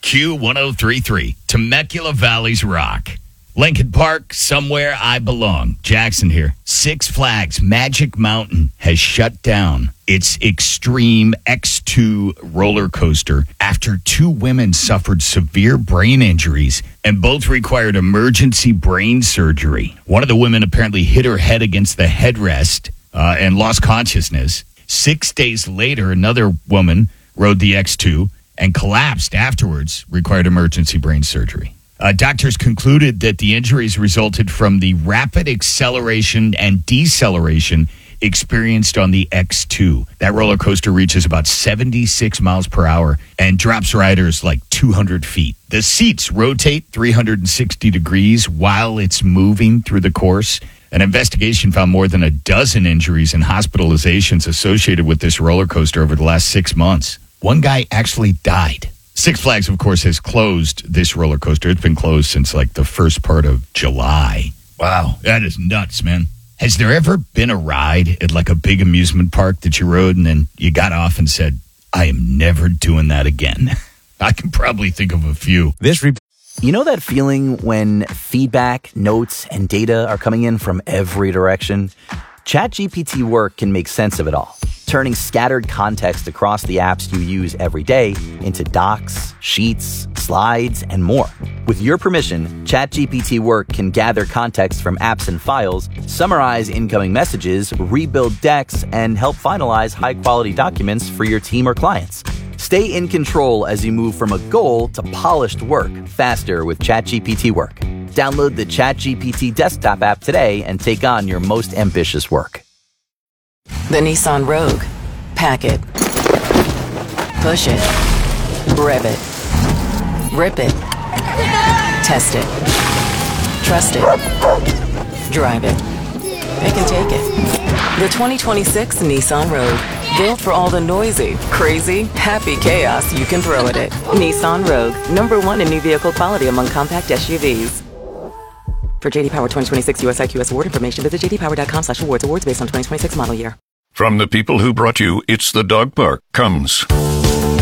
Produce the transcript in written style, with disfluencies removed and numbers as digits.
Q1033, Temecula Valley's Rock. Lincoln Park, somewhere I belong. Jackson here. Six Flags Magic Mountain has shut down its Extreme X2 roller coaster after two women suffered severe brain injuries and both required emergency brain surgery. One of the women apparently hit her head against the headrest and lost consciousness. 6 days later, another woman rode the X2 and collapsed afterwards, required emergency brain surgery. Doctors concluded that the injuries resulted from the rapid acceleration and deceleration experienced on the X2. That roller coaster reaches about 76 miles per hour and drops riders like 200 feet. The seats rotate 360 degrees while it's moving through the course. An investigation found more than a dozen injuries and hospitalizations associated with this roller coaster over the last 6 months. One guy actually died. Six Flags, of course, has closed this roller coaster. It's been closed since like the first part of July. Wow, that is nuts, man. Has there ever been a ride at like a big amusement park that you rode and then you got off and said, I am never doing that again? I can probably think of a few. You know that feeling when feedback, notes, and data are coming in from every direction? ChatGPT Work can make sense of it all, turning scattered context across the apps you use every day into docs, sheets, slides, and more. With your permission, ChatGPT Work can gather context from apps and files, summarize incoming messages, rebuild decks, and help finalize high-quality documents for your team or clients. Stay in control as you move from a goal to polished work faster with ChatGPT Work. Download the ChatGPT desktop app today and take on your most ambitious work. The Nissan Rogue. Pack it. Push it. Rev it. Rip it. Test it. Trust it. Drive it. Pick and take it. The 2026 Nissan Rogue. Built for all the noisy, crazy, happy chaos you can throw at it. Nissan Rogue. #1 in new vehicle quality among compact SUVs. For JD Power 2026 US IQS award information, visit jdpower.com/awards. Awards based on 2026 model year. From the people who brought you It's the Dog Park comes